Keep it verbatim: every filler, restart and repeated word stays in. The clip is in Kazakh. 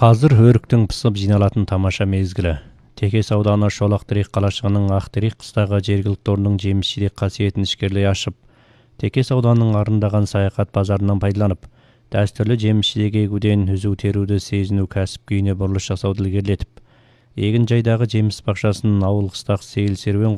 Қазір өріктің пысып жиналатын тамаша мезгілі. Текес ауданы Шолақтерек қалашығының Ақтерек қыстағы жергілікті орнының жеміс-жидек қасиетін ішкерлей ашып, Текес ауданының арындаған саяхат базарынан пайдаланып, дәстүрлі жеміс-жидек егуден үзу теруді сезіну кәсіп күйіне бұрылыс жасауды ілгерілетіп, егін жайдағы жеміс бақшасын ауыл қыстақ сейіл серуен